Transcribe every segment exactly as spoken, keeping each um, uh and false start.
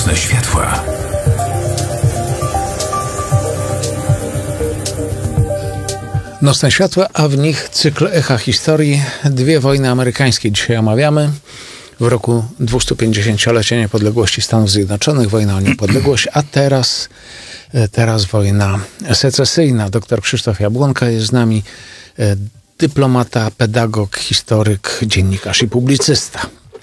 Nocne światła. Nocne światła, a w nich cykl Echa Historii. Dwie wojny amerykańskie dzisiaj omawiamy. W roku dwustupięćdziesięciolecia niepodległości Stanów Zjednoczonych, wojna o niepodległość, a teraz, teraz wojna secesyjna. Doktor Krzysztof Jabłonka jest z nami, dyplomata, pedagog, historyk, dziennikarz i publicysta.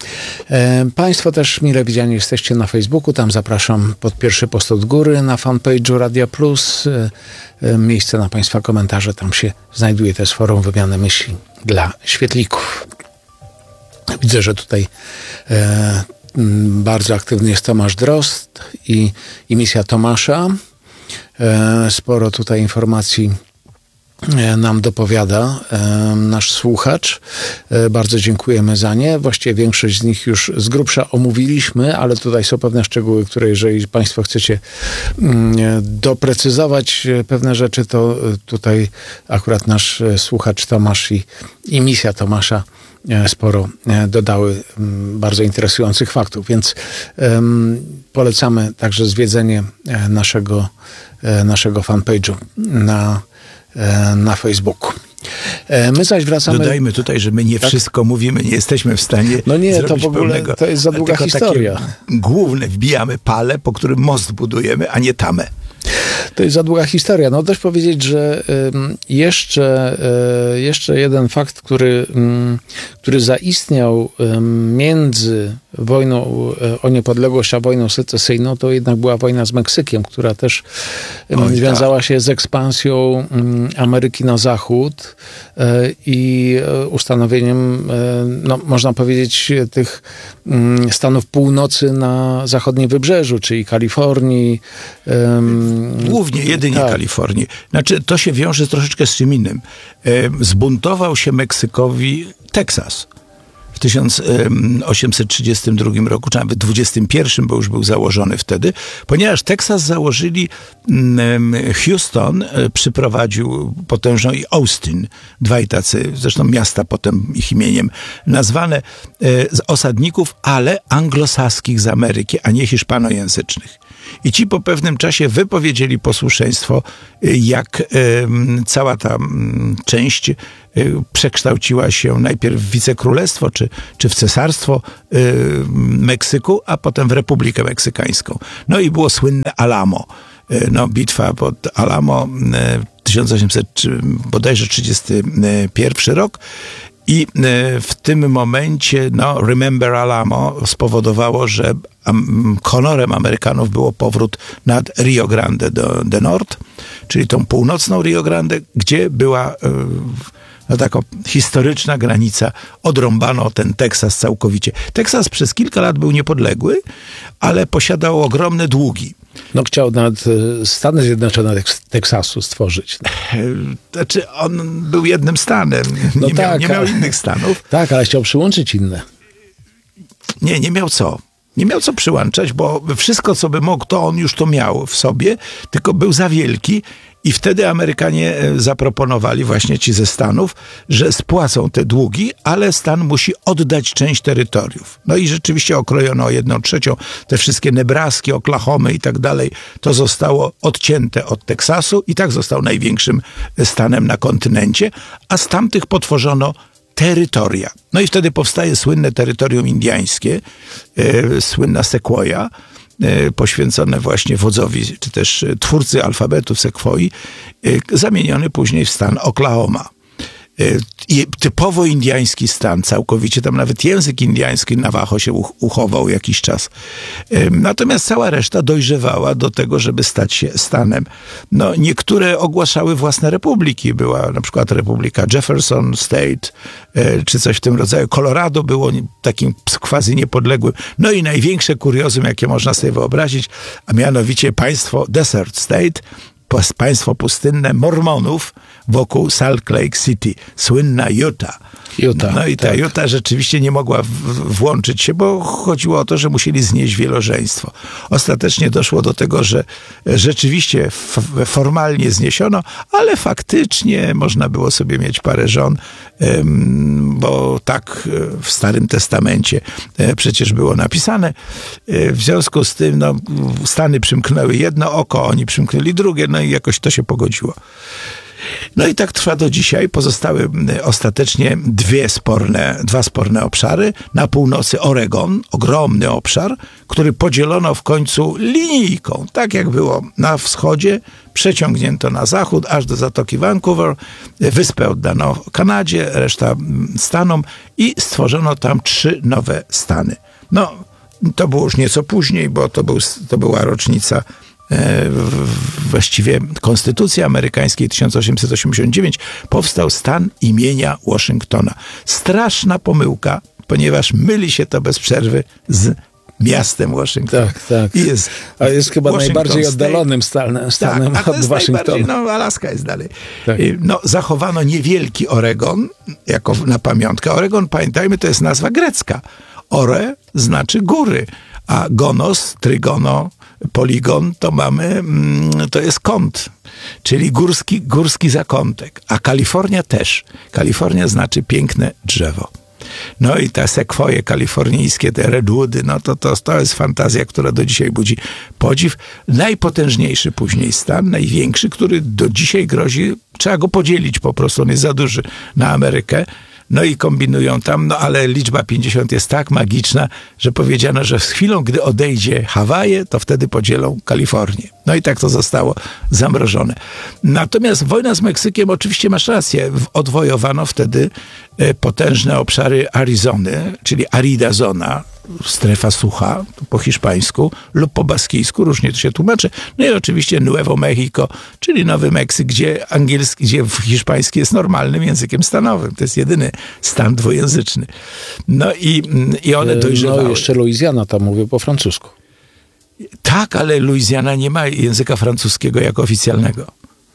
Państwo też mile widziani jesteście na Facebooku, tam zapraszam pod pierwszy post od góry na fanpage'u Radia Plus. Miejsce na Państwa komentarze, tam się znajduje też forum wymiany myśli dla świetlików. Widzę, że tutaj e, bardzo aktywny jest Tomasz Drozd i, i misja Tomasza. E, sporo tutaj informacji nam dopowiada e, nasz słuchacz. E, bardzo dziękujemy za nie. Właściwie większość z nich już z grubsza omówiliśmy, ale tutaj są pewne szczegóły, które jeżeli Państwo chcecie mm, doprecyzować pewne rzeczy, to tutaj akurat nasz słuchacz Tomasz i, i misja Tomasza sporo dodały bardzo interesujących faktów, więc um, polecamy także zwiedzenie naszego, naszego fanpage'u na na Facebooku. My zaś wracamy... Dodajmy tutaj, że my nie tak? wszystko mówimy, nie jesteśmy w stanie No nie, zrobić to w ogóle pełnego, to jest za długa historia. Główne wbijamy pale, po którym most budujemy, a nie tamę. To jest za długa historia. No też powiedzieć, że y, jeszcze, y, jeszcze jeden fakt, który, y, który zaistniał y, między wojną y, o niepodległość a wojną secesyjną, to jednak była wojna z Meksykiem, która też y, Oj, wiązała tak. się z ekspansją y, Ameryki na zachód y, i y, ustanowieniem, y, no, można powiedzieć, tych y, stanów północy na zachodnim wybrzeżu, czyli Kalifornii, y, Głównie, jedynie tak. Kalifornii. Znaczy, to się wiąże troszeczkę z czym innym. Zbuntował się Meksykowi Teksas w tysiąc osiemset trzydziestym drugim roku, czy nawet dwudziestym pierwszym, bo już był założony wtedy, ponieważ Teksas założyli Houston, przyprowadził potężną i Austin, dwaj tacy, zresztą miasta potem ich imieniem nazwane, z osadników, ale anglosaskich z Ameryki, a nie hiszpanojęzycznych. I ci po pewnym czasie wypowiedzieli posłuszeństwo, jak y, cała ta y, część y, przekształciła się najpierw w wicekrólestwo, czy, czy w cesarstwo y, Meksyku, a potem w Republikę Meksykańską. No i było słynne Alamo. Y, no, bitwa pod Alamo, y, tysiąc osiemset bodajże trzydziesty pierwszy rok. I w tym momencie, no, Remember Alamo spowodowało, że honorem Amerykanów było powrót nad Rio Grande do, do Nord, czyli tą północną Rio Grande, gdzie była no, taka historyczna granica. Odrąbano ten Teksas całkowicie. Teksas przez kilka lat był niepodległy, ale posiadał ogromne długi. No chciał nawet Stany Zjednoczone Teksasu stworzyć. Znaczy on był jednym stanem. No nie, tak, miał, nie miał ale, innych stanów. Tak, ale chciał przyłączyć inne. Nie, nie miał co. Nie miał co przyłączać, bo wszystko, co by mógł, to on już to miał w sobie, tylko był za wielki i wtedy Amerykanie zaproponowali, właśnie ci ze Stanów, że spłacą te długi, ale Stan musi oddać część terytoriów. No i rzeczywiście okrojono o jedną trzecią. Te wszystkie Nebraski, Oklahomy i tak dalej, to zostało odcięte od Teksasu i tak został największym stanem na kontynencie, a z tamtych potworzono terytoria. No i wtedy powstaje słynne terytorium indiańskie, e, słynna Sequoia, e, poświęcone właśnie wodzowi, czy też twórcy alfabetu Sekwoi, e, zamieniony później w stan Oklahoma. I typowo indiański stan, całkowicie, tam nawet język indiański Navajo się uchował jakiś czas. Natomiast cała reszta dojrzewała do tego, żeby stać się stanem. No, niektóre ogłaszały własne republiki. Była na przykład Republika Jefferson State, czy coś w tym rodzaju. Colorado było takim quasi niepodległym. No i największe kuriozum, jakie można sobie wyobrazić, a mianowicie państwo Desert State, państwo pustynne Mormonów wokół Salt Lake City, słynna Utah. Utah, no i ta tak. Utah rzeczywiście nie mogła w, włączyć się, bo chodziło o to, że musieli znieść wielożeństwo. Ostatecznie doszło do tego, że rzeczywiście f, formalnie zniesiono, ale faktycznie można było sobie mieć parę żon, ym, bo tak w Starym Testamencie y, przecież było napisane. Y, w związku z tym no, Stany przymknęły jedno oko, oni przymknęli drugie, no i jakoś to się pogodziło. No i tak trwa do dzisiaj. Pozostały ostatecznie dwie sporne, dwa sporne obszary. Na północy Oregon, ogromny obszar, który podzielono w końcu linijką. Tak jak było na wschodzie, przeciągnięto na zachód, aż do Zatoki Vancouver. Wyspę oddano Kanadzie, reszta Stanom i stworzono tam trzy nowe stany. No, to było już nieco później, bo to, był, to była rocznica właściwie Konstytucji Amerykańskiej tysiąc osiemset osiemdziesiąt dziewięć, powstał stan imienia Waszyngtona. Straszna pomyłka, ponieważ myli się to bez przerwy z miastem Waszyngton. Tak, tak. I jest A jest chyba Washington najbardziej State. oddalonym stanem, stanem tak, a to od jest Waszyngtonu. No, Alaska jest dalej. Tak. No, zachowano niewielki Oregon, jako na pamiątkę. Oregon, pamiętajmy, to jest nazwa grecka. Ore znaczy góry, a gonos, trygono, poligon to mamy, to jest kąt, czyli górski, górski zakątek. A Kalifornia też. Kalifornia znaczy piękne drzewo. No i te sekwoje kalifornijskie, te redwoody, no to, to, to jest fantazja, która do dzisiaj budzi podziw. Najpotężniejszy później stan, największy, który do dzisiaj grozi, trzeba go podzielić po prostu, on jest za duży na Amerykę. No i kombinują tam, no ale liczba pięćdziesiąt jest tak magiczna, że powiedziano, że z chwilą, gdy odejdzie Hawaje, to wtedy podzielą Kalifornię. No i tak to zostało zamrożone. Natomiast wojna z Meksykiem, oczywiście masz rację, odwojowano wtedy potężne obszary Arizony, czyli Arida Zona, strefa sucha, po hiszpańsku lub po baskijsku, różnie to się tłumaczy. No i oczywiście Nuevo Mexico, czyli Nowy Meksyk, gdzie angielski, gdzie hiszpański jest normalnym językiem stanowym. To jest jedyny stan dwujęzyczny. No i, i one dojrzewały. No jeszcze Luizjana tam mówi po francusku. Tak, ale Luizjana nie ma języka francuskiego jako oficjalnego.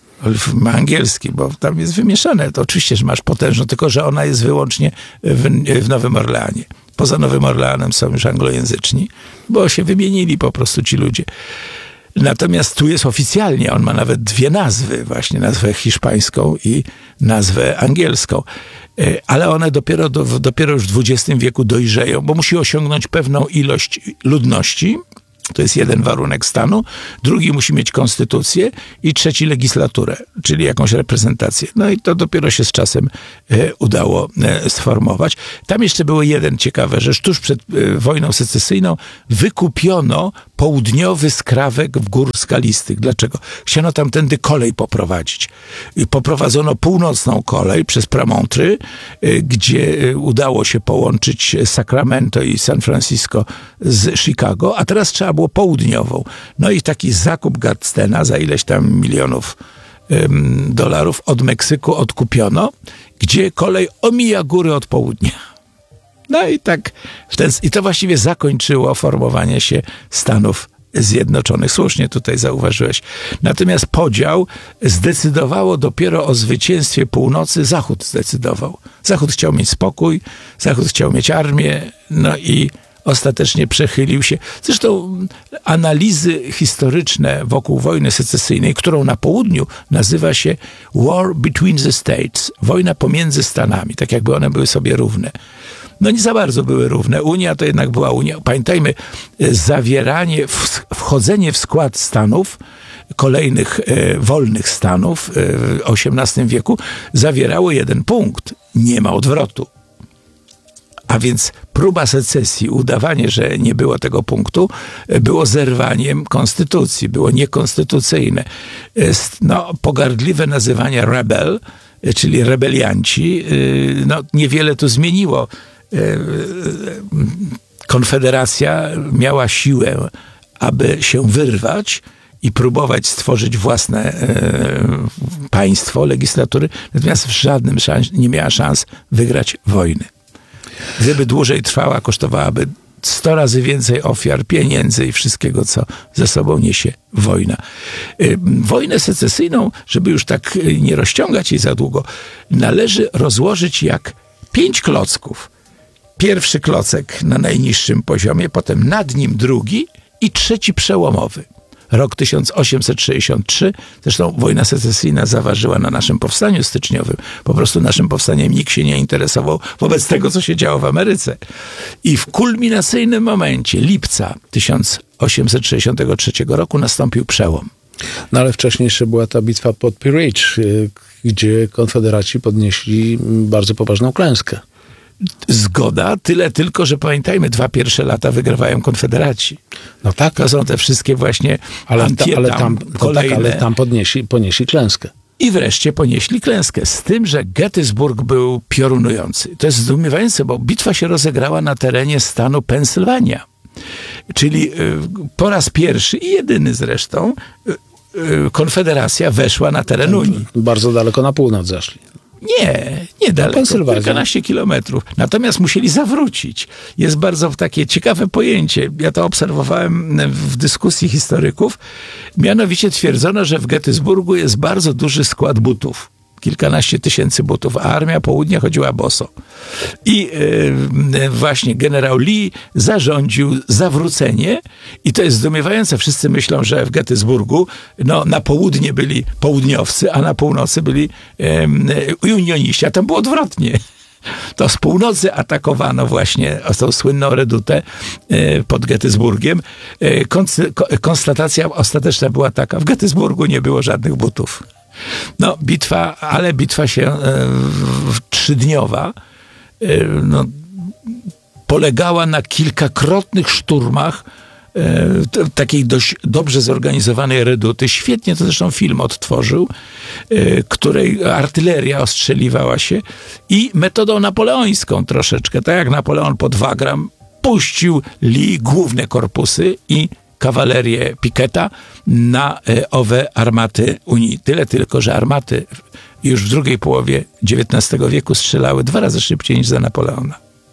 Ma angielski, bo tam jest wymieszane. To oczywiście, że masz potężną, tylko że ona jest wyłącznie w, w Nowym Orleanie. Poza Nowym Orleanem są już anglojęzyczni, bo się wymienili po prostu ci ludzie. Natomiast tu jest oficjalnie, on ma nawet dwie nazwy, właśnie nazwę hiszpańską i nazwę angielską. Ale one dopiero, do, dopiero już w dwudziestym wieku dojrzeją, bo musi osiągnąć pewną ilość ludności. To jest jeden warunek stanu. Drugi musi mieć konstytucję i trzeci legislaturę, czyli jakąś reprezentację. No i to dopiero się z czasem e, udało e, sformować. Tam jeszcze było jeden ciekawy rzecz. Tuż przed e, wojną secesyjną wykupiono południowy skrawek w gór skalistych. Dlaczego? Chciano tamtędy kolej poprowadzić. I poprowadzono północną kolej przez Pramontry, e, gdzie e, udało się połączyć Sacramento i San Francisco z Chicago, a teraz trzeba było południową. No i taki zakup Gadstena za ileś tam milionów ym, dolarów od Meksyku odkupiono, gdzie kolej omija góry od południa. No i tak, w ten, i to właściwie zakończyło formowanie się Stanów Zjednoczonych. Słusznie tutaj zauważyłeś. Natomiast podział zdecydowało dopiero o zwycięstwie północy. Zachód zdecydował. Zachód chciał mieć spokój, Zachód chciał mieć armię, no i ostatecznie przechylił się. Zresztą analizy historyczne wokół wojny secesyjnej, którą na południu nazywa się War Between the States. Wojna pomiędzy Stanami. Tak jakby one były sobie równe. No nie za bardzo były równe. Unia to jednak była Unia. Pamiętajmy, zawieranie, wchodzenie w skład Stanów, kolejnych e, wolnych Stanów e, w osiemnastym wieku zawierało jeden punkt. Nie ma odwrotu. A więc próba secesji, udawanie, że nie było tego punktu, było zerwaniem konstytucji, było niekonstytucyjne. No, pogardliwe nazywanie rebel, czyli rebelianci, no, niewiele to zmieniło. Konfederacja miała siłę, aby się wyrwać i próbować stworzyć własne e, państwo, legislatury, natomiast w żadnym szans, nie miała szans wygrać wojny. Gdyby dłużej trwała, kosztowałaby sto razy więcej ofiar, pieniędzy i wszystkiego, co ze sobą niesie wojna. Wojnę secesyjną, żeby już tak nie rozciągać jej za długo, należy rozłożyć jak pięć klocków. Pierwszy klocek na najniższym poziomie, potem nad nim drugi i trzeci przełomowy. Rok tysiąc osiemset sześćdziesiąty trzeci, zresztą wojna secesyjna zaważyła na naszym powstaniu styczniowym. Po prostu naszym powstaniem nikt się nie interesował wobec tego, co się działo w Ameryce. I w kulminacyjnym momencie lipca tysiąc osiemset sześćdziesiątego trzeciego roku nastąpił przełom. No ale wcześniej jeszcze była ta bitwa pod Pea Ridge, gdzie konfederaci podnieśli bardzo poważną klęskę. Zgoda, tyle tylko, że pamiętajmy, dwa pierwsze lata wygrywają konfederaci. No tak. To są te wszystkie właśnie ale, Antietam, ta, ale tam, kolejne. Tak, ale tam podnieśli, ponieśli klęskę. I wreszcie ponieśli klęskę. Z tym, że Gettysburg był piorunujący. To jest zdumiewające, bo bitwa się rozegrała na terenie stanu Pensylwania. Czyli po raz pierwszy i jedyny zresztą Konfederacja weszła na teren Unii. Bardzo daleko na północ zeszli. Nie, nie daleko, kilkanaście kilometrów. Natomiast musieli zawrócić. Jest bardzo takie ciekawe pojęcie. Ja to obserwowałem w dyskusji historyków. Mianowicie twierdzono, że w Gettysburgu jest bardzo duży skład butów. Kilkanaście tysięcy butów, a armia południa chodziła boso. I yy, właśnie generał Lee zarządził zawrócenie i to jest zdumiewające. Wszyscy myślą, że w Gettysburgu no, na południe byli południowcy, a na północy byli yy, unioniści, a tam było odwrotnie. To z północy atakowano właśnie tą słynną redutę yy, pod Gettysburgiem. Yy, konstatacja ostateczna była taka, w Gettysburgu nie było żadnych butów. No, bitwa, ale bitwa się e, trzydniowa e, no, polegała na kilkakrotnych szturmach e, t, takiej dość dobrze zorganizowanej reduty. Świetnie to zresztą film odtworzył, e, której artyleria ostrzeliwała się i metodą napoleońską troszeczkę, tak jak Napoleon pod Wagram puścił Lee główne korpusy i kawalerię Picketa na e, owe armaty Unii. Tyle tylko, że armaty już w drugiej połowie dziewiętnastego wieku strzelały dwa razy szybciej niż za Napoleona.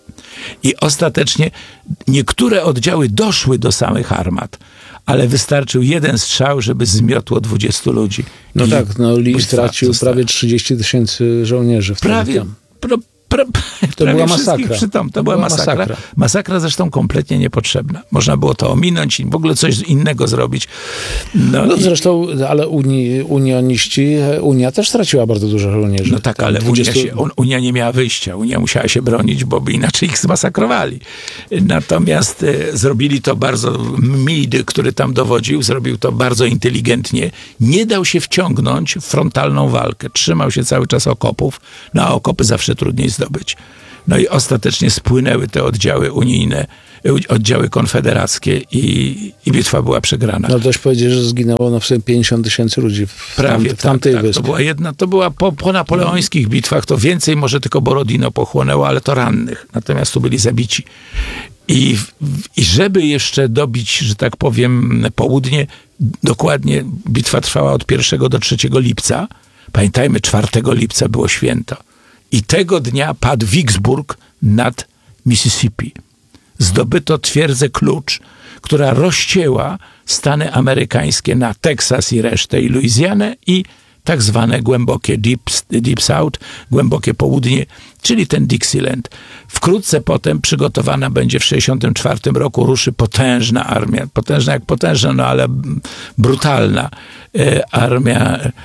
I ostatecznie niektóre oddziały doszły do samych armat, ale wystarczył jeden strzał, żeby zmiotło dwudziestu ludzi. No I tak, no Lee stracił prawie trzydzieści tysięcy żołnierzy. Prawie, pra, pra, to była masakra. Przytom, to, to była, była masakra. masakra. Masakra zresztą kompletnie niepotrzebna. Można było to ominąć i w ogóle coś innego zrobić. No, no i... zresztą, ale uni, unioniści, Unia też straciła bardzo dużo żołnierzy. No tak, ale dwudziestu... Unia, się, Unia nie miała wyjścia. Unia musiała się bronić, bo by inaczej ich zmasakrowali. Natomiast e, zrobili to bardzo, Meade, który tam dowodził, zrobił to bardzo inteligentnie. Nie dał się wciągnąć w frontalną walkę. Trzymał się cały czas okopów, no a okopy zawsze trudniej zdobyć. No i ostatecznie spłynęły te oddziały unijne, oddziały konfederackie i, i bitwa była przegrana. No dość powiedzieć, że zginęło no w sumie pięćdziesiąt tysięcy ludzi w, Prawie, tam, w tamtej tak, wyspie. Tak, to była jedna, to była po, po napoleońskich bitwach, to więcej może tylko Borodino pochłonęło, ale to rannych. Natomiast tu byli zabici. I, I żeby jeszcze dobić, że tak powiem, południe, dokładnie bitwa trwała od pierwszego do trzeciego lipca. Pamiętajmy, czwartego lipca było święto. I tego dnia padł Vicksburg nad Mississippi. Zdobyto twierdzę Klucz, która rozcięła Stany amerykańskie na Teksas i resztę, i Luizjanę, i tak zwane głębokie Deep, Deep South, głębokie południe, czyli ten Dixieland. Wkrótce potem przygotowana będzie w sześćdziesiątym czwartym roku, ruszy potężna armia, potężna jak potężna, no ale brutalna e, armia e,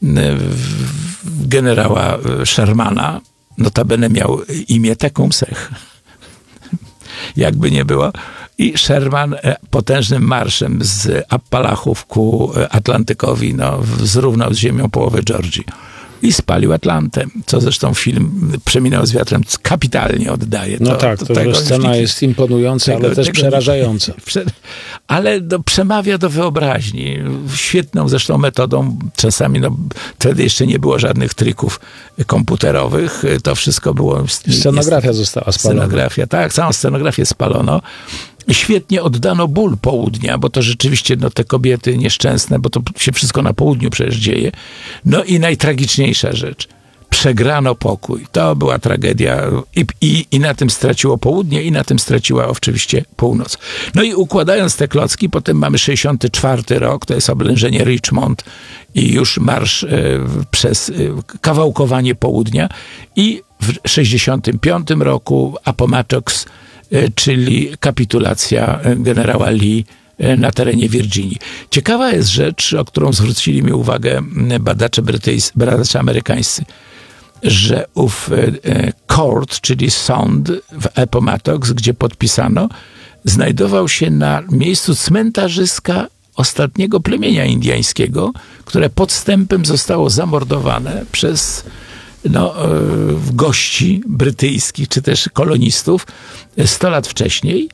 generała Shermana, notabene miał imię Tecumseh. Jakby nie było. I Sherman potężnym marszem z Appalachów ku Atlantykowi no, zrównał z ziemią połowę Georgii. I spalił Atlantę, co zresztą film Przeminął z wiatrem kapitalnie oddaje. No to, tak, to, to scena nie, jest imponująca, tego, ale też tego, przerażająca. Prze, ale no, przemawia do wyobraźni. Świetną zresztą metodą, czasami no, wtedy jeszcze nie było żadnych trików komputerowych, to wszystko było... Scenografia jest, została spalona. Scenografia, tak, całą scenografię spalono. Świetnie oddano ból południa, bo to rzeczywiście no, te kobiety nieszczęsne, bo to się wszystko na południu przecież dzieje. No i najtragiczniejsza rzecz. przegrano pokój. To była tragedia i, i, i na tym straciło południe, i na tym straciła oczywiście północ. No i układając te klocki, potem mamy sześćdziesiąty czwarty rok, to jest oblężenie Richmond i już marsz e, przez e, kawałkowanie południa, i w sześćdziesiątym piątym roku Appomattox, e, czyli kapitulacja generała Lee na terenie Virginii. Ciekawa jest rzecz, o którą zwrócili mi uwagę badacze brytyjscy, badacze amerykańscy, że ów court, czyli sąd w Appomattox, gdzie podpisano, znajdował się na miejscu cmentarzyska ostatniego plemienia indyjskiego, które podstępem zostało zamordowane przez no, gości brytyjskich, czy też kolonistów sto lat wcześniej.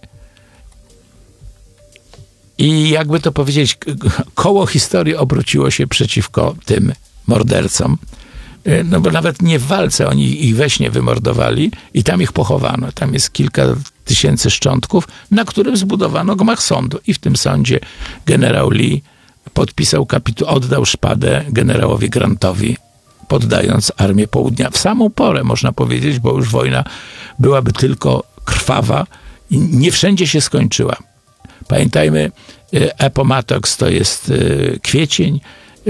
I jakby to powiedzieć, koło historii obróciło się przeciwko tym mordercom. No bo nawet nie w walce, oni ich we śnie wymordowali i tam ich pochowano. Tam jest kilka tysięcy szczątków, na którym zbudowano gmach sądu. I w tym sądzie generał Lee podpisał kapitu, oddał szpadę generałowi Grantowi, poddając Armię Południa w samą porę, można powiedzieć, bo już wojna byłaby tylko krwawa i nie wszędzie się skończyła. Pamiętajmy, Appomattox to jest kwiecień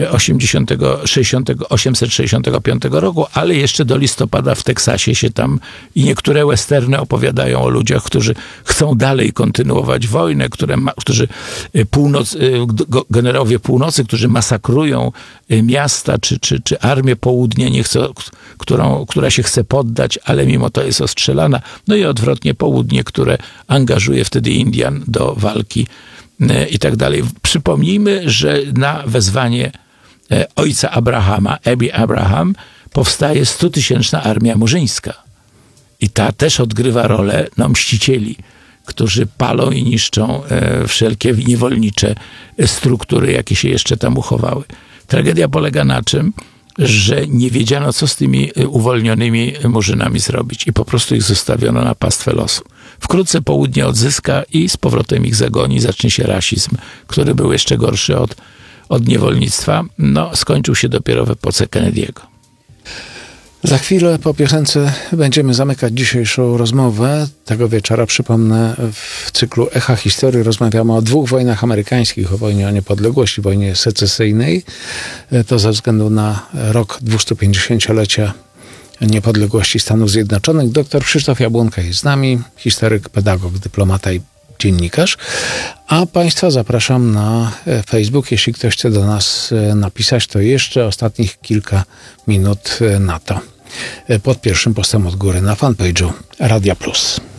osiemset sześćdziesiątego piątego roku, ale jeszcze do listopada w Teksasie się tam i niektóre westerny opowiadają o ludziach, którzy chcą dalej kontynuować wojnę, które ma, którzy północ, generałowie północy, którzy masakrują miasta, czy, czy, czy armię południa, nie chcą, którą, która się chce poddać, ale mimo to jest ostrzelana. No i odwrotnie południe, które angażuje wtedy Indian do walki i tak dalej. Przypomnijmy, że na wezwanie ojca Abrahama, Abi Abraham, powstaje stutysięczna armia murzyńska. I ta też odgrywa rolę no, mścicieli, którzy palą i niszczą e, wszelkie niewolnicze struktury, jakie się jeszcze tam uchowały. Tragedia polega na czym? Że nie wiedziano, co z tymi uwolnionymi murzynami zrobić i po prostu ich zostawiono na pastwę losu. Wkrótce południe odzyska i z powrotem ich zagoni, zacznie się rasizm, który był jeszcze gorszy od, od niewolnictwa. No, skończył się dopiero w epoce Kennedy'ego. Za chwilę po piosence będziemy zamykać dzisiejszą rozmowę. Tego wieczora, przypomnę, w cyklu Echa Historii rozmawiamy o dwóch wojnach amerykańskich, o wojnie o niepodległość, wojnie secesyjnej. To ze względu na rok dwustupięćdziesięciolecia niepodległości Stanów Zjednoczonych. Doktor Krzysztof Jabłonka jest z nami, historyk, pedagog, dyplomata i dziennikarz. A Państwa zapraszam na Facebook. Jeśli ktoś chce do nas napisać, to jeszcze ostatnich kilka minut na to. Pod pierwszym postem od góry na fanpage'u Radia Plus.